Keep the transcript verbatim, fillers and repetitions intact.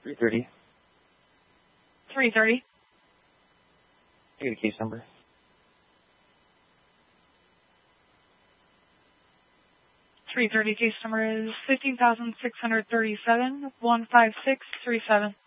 three thirty. three thirty. I get a case number. three thirty case number is fifteen thousand six hundred thirty-seven, one five six three seven.